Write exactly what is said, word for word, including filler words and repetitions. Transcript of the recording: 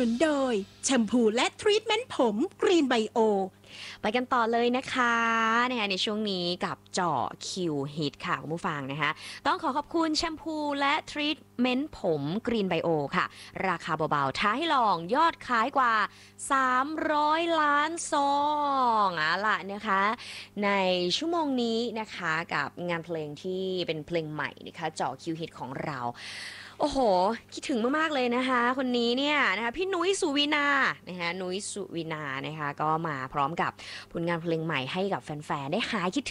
นุนโดยแชมพูและทรีทเมนต์ผมกรีนไบโอไปกันต่อเลยนะคะนะคะในช่วงนี้กับเจาะคิวฮิตค่ะคุณผู้ฟังนะคะต้องขอขอบคุณแชมพูและทรีทเมนต์ผมกรีนไบโอค่ะราคาเบาๆท้าให้ลองยอดขายกว่าสามร้อยล้านซองอ่ะล่ะนะคะในชั่วโมงนี้นะคะกับงานเพลงที่เป็นเพลงใหม่นะคะเจาะคิวฮิตของเราโอ้โหคิดถึงมากๆเลยนะคะคนนี้เนี่ยนะคะพี่นุ้ยสุวินานะคะนุ้ยสุวินานะคะก็มาพร้อมกับผลงานเพลงใหม่ให้กับแฟนๆได้หายคิด